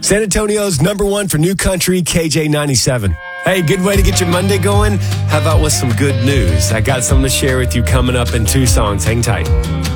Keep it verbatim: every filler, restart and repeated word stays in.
San Antonio's number one for new country, K J ninety-seven. Hey, good way to get your Monday going? How about with some good news? I got something to share with you coming up in two songs. Hang tight.